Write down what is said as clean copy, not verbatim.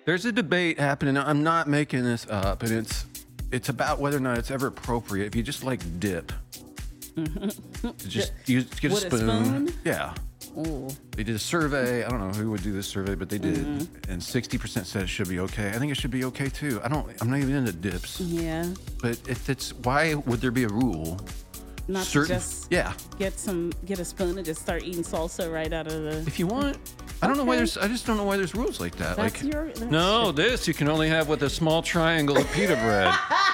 There's a debate happening. I'm not making this up, and it's about whether or not it's ever appropriate if you just like dip. To just get a With a spoon. spoon? Yeah. Ooh. They did a survey. I don't know who would do this survey, but they did, and 60% said it should be okay. I think it should be okay too. I'm not even into dips, Yeah. but if it's why would there be a rule? Not to Certain, just yeah. get a spoon and just start eating salsa right out of the. If you want, I don't know why Okay. I just don't know why there's rules like that. That's like, your- that's no, your- this you can only have with a small triangle of pita bread.